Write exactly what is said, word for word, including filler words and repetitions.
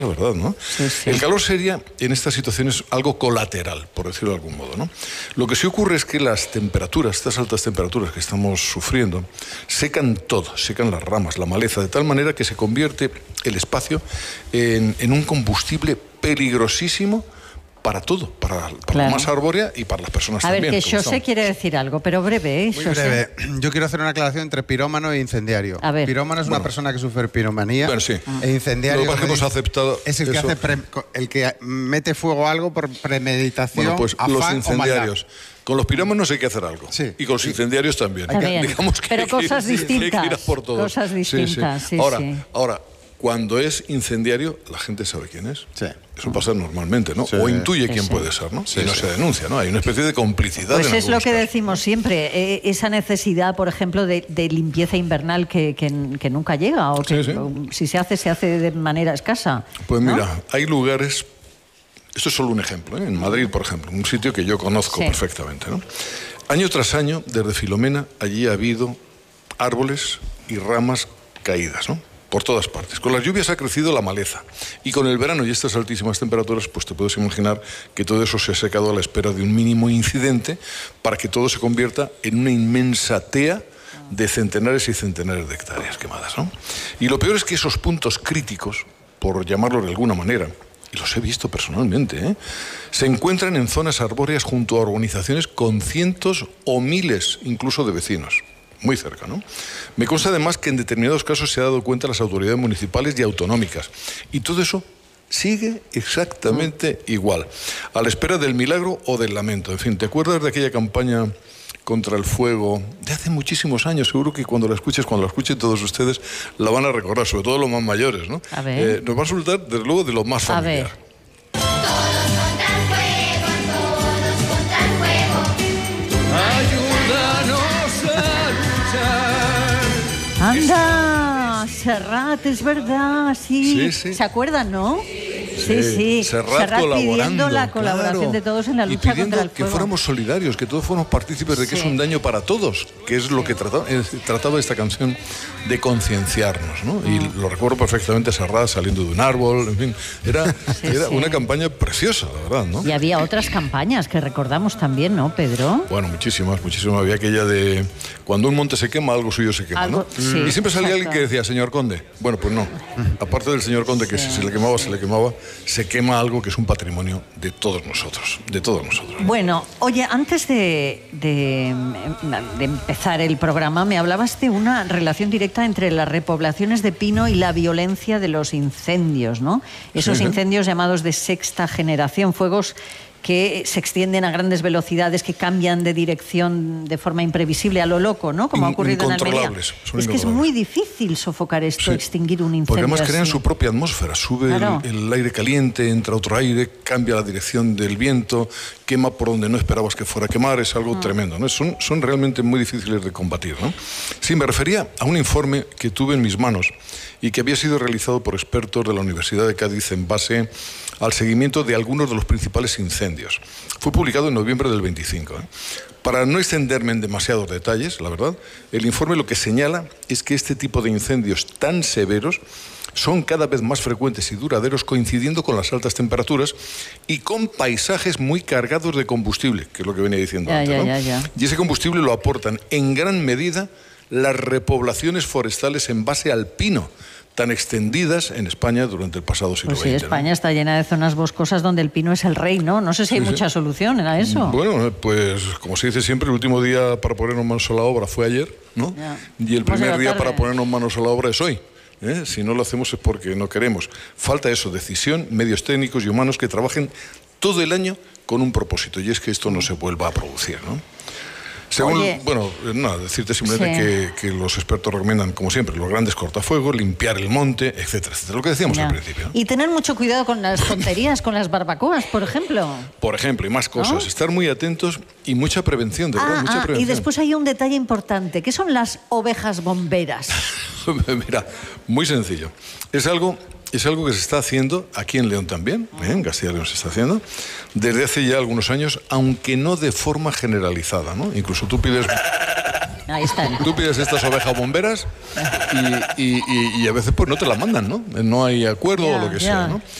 La verdad, ¿no? Sí, sí. El calor sería, en estas situaciones, algo colateral, por decirlo de algún modo, ¿no? Lo que sí ocurre es que las temperaturas, estas altas temperaturas que estamos sufriendo, secan todo, secan las ramas, la maleza, de tal manera que se convierte el espacio en, en un combustible peligrosísimo para todo, para, para Claro. la masa arbórea y para las personas A también. ver, que José quiere decir algo, pero breve, ¿eh? Muy José. breve. Yo quiero hacer una aclaración entre pirómano e incendiario. A ver. Pirómano es Bueno. una persona que sufre piromanía. Bueno, sí. E incendiario Lo que pasa es que como hemos dice, aceptado es el que, eso. hace pre- el que mete fuego a algo por premeditación, Bueno, pues afán los o incendiarios. maldad. Con los pirómanos hay que hacer algo. Sí. Y con los incendiarios también. Está bien. Digamos que Pero hay que ir- cosas hay que ir distintas, a por todos. cosas Sí, distintas, sí, ahora, sí. ahora, cuando es incendiario, la gente sabe quién es. Sí. Eso pasa normalmente, ¿no? Sí. O intuye Sí, quién sí. puede ser, ¿no? Sí, y no sí. se denuncia, ¿no? Hay una especie de complicidad. Pues en es lo algunos que casos. decimos siempre, eh, esa necesidad, por ejemplo, de, de limpieza invernal que, que, que nunca llega, o que Sí, sí. o, si se hace, se hace de manera escasa. Pues ¿no? mira, hay lugares. Esto es solo un ejemplo, ¿eh? En Madrid, por ejemplo, un sitio que yo conozco Sí. perfectamente, ¿no? Año tras año, desde Filomena, allí ha habido árboles y ramas caídas, ¿no? Por todas partes. Con las lluvias ha crecido la maleza. Y con el verano y estas altísimas temperaturas, pues te puedes imaginar que todo eso se ha secado a la espera de un mínimo incidente para que todo se convierta en una inmensa tea de centenares y centenares de hectáreas quemadas, ¿no? Y lo peor es que esos puntos críticos, por llamarlo de alguna manera, y los he visto personalmente, ¿eh? se encuentran en zonas arbóreas junto a urbanizaciones con cientos o miles incluso de vecinos. Muy cerca, ¿no? Me consta además que en determinados casos se ha dado cuenta las autoridades municipales y autonómicas. Y todo eso sigue exactamente igual, a la espera del milagro o del lamento. En fin, ¿te acuerdas de aquella campaña contra el fuego de hace muchísimos años? Seguro que cuando la escuches, cuando la escuchen todos ustedes, la van a recordar, sobre todo los más mayores, ¿no? A ver. Eh, nos va a resultar, desde luego, de lo más A familiar. ver. Anda, Serrat, es verdad, sí. Sí, sí. ¿Se acuerdan, no? Sí, sí. Serrat pidiendo colaborando, la colaboración claro. de todos en la y lucha pidiendo contra el que fuego. fuéramos solidarios, que todos fuéramos partícipes de que Sí. es un daño para todos, que es lo que trataba, eh, trataba esta canción de concienciarnos, ¿no? Y lo recuerdo perfectamente, Serrat saliendo de un árbol, en fin, era, Sí, era sí. una campaña preciosa, la verdad, ¿no? Y había otras campañas que recordamos también, ¿no, Pedro? Bueno, muchísimas, muchísimas. Había aquella de cuando un monte se quema, algo suyo se quema, Algo- ¿no? sí, y siempre salía alguien exacto. que decía, señor Conde. Bueno, pues no. Aparte del señor Conde, que si se le quemaba, se le quemaba, se quema algo que es un patrimonio de todos nosotros, de todos nosotros. Bueno, oye, antes de, de, de empezar el programa, me hablabas de una relación directa entre las repoblaciones de pino y la violencia de los incendios, ¿no? Esos Sí, sí. incendios llamados de sexta generación, fuegos que se extienden a grandes velocidades, que cambian de dirección de forma imprevisible a lo loco, ¿no? Como ha In- ocurrido en Almería. incontrolables, son Es que es incontrolables. muy difícil sofocar esto, Sí. extinguir un incendio. Porque además crean así. su propia atmósfera, sube el- Claro. el, aire caliente, entra otro aire, cambia la dirección del viento, quema por donde no esperabas que fuera a quemar, es algo tremendo, ¿no? Son, son realmente muy difíciles de combatir, ¿no? Sí, me refería a un informe que tuve en mis manos y que había sido realizado por expertos de la Universidad de Cádiz en base al seguimiento de algunos de los principales incendios. Fue publicado en noviembre del veinticinco. ¿eh? Para no extenderme en demasiados detalles, la verdad, el informe lo que señala es que este tipo de incendios tan severos son cada vez más frecuentes y duraderos, coincidiendo con las altas temperaturas y con paisajes muy cargados de combustible, que es lo que venía diciendo Ya, antes, ya, ¿no? ya, ya. Y ese combustible lo aportan en gran medida las repoblaciones forestales en base al pino, tan extendidas en España durante el pasado siglo Pues sí, veinte, ¿no? España está llena de zonas boscosas donde el pino es el rey, ¿no? No sé si hay Sí, sí. mucha solución a eso. Bueno, pues como se dice siempre, el último día para ponernos manos a la obra fue ayer, ¿no? Ya. Y el Hemos primer llegado día tarde. para ponernos manos a la obra es hoy. ¿eh? Si no lo hacemos es porque no queremos. Falta eso, decisión, medios técnicos y humanos que trabajen todo el año con un propósito, y es que esto no se vuelva a producir, ¿no? Según, Oye. bueno, nada, decirte simplemente Sí. que, que los expertos recomiendan, como siempre, los grandes cortafuegos, limpiar el monte, etcétera, etcétera. Lo que decíamos Ya. al principio, ¿no? Y tener mucho cuidado con las tonterías, con las barbacoas, por ejemplo. Por ejemplo, y más cosas. ¿No? Estar muy atentos y mucha prevención, de verdad, Ah, mucha ah, y prevención. después hay un detalle importante, que son las ovejas bomberas. Mira, muy sencillo. Es algo, es algo que se está haciendo aquí en León también, ¿eh? En Castilla y León se está haciendo, desde hace ya algunos años, aunque no de forma generalizada, ¿no? Incluso tú pides... Ahí están. Tú pides estas ovejas bomberas y, y- y- y a veces pues no te las mandan, ¿no? No hay acuerdo Ya, o lo que ya. sea, ¿no?